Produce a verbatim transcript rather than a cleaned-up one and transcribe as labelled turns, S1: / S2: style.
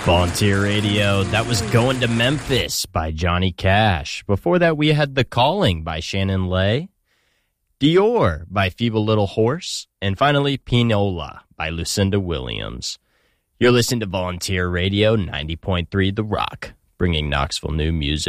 S1: Volunteer Radio, that was Going to Memphis by Johnny Cash. Before that, we had The Calling by Shannon Lay, Dior by Feeble Little Horse, and finally, Pinola by Lucinda Williams. You're listening to Volunteer Radio, ninety point three The Rock, bringing Knoxville new music